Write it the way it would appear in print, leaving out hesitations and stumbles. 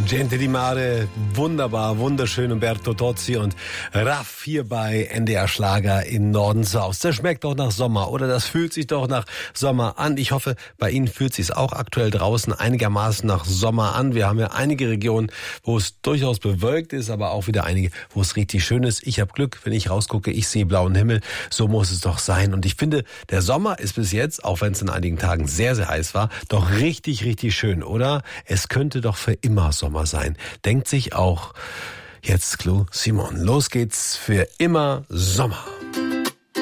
Gente di Mare, wunderbar, wunderschön, Umberto Tozzi und Raff hier bei NDR Schlager in Norden zu Haus. Das schmeckt doch nach Sommer oder das fühlt sich doch nach Sommer an. Ich hoffe, bei Ihnen fühlt sich es auch aktuell draußen einigermaßen nach Sommer an. Wir haben ja einige Regionen, wo es durchaus bewölkt ist, aber auch wieder einige, wo es richtig schön ist. Ich habe Glück, wenn ich rausgucke, ich sehe blauen Himmel. So muss es doch sein. Und ich finde, der Sommer ist bis jetzt, auch wenn es in einigen Tagen sehr, sehr heiß war, doch richtig, richtig schön, oder? Es könnte doch für immer Sommer sein. Denkt sich auch jetzt Clou Simon. Los geht's für immer Sommer.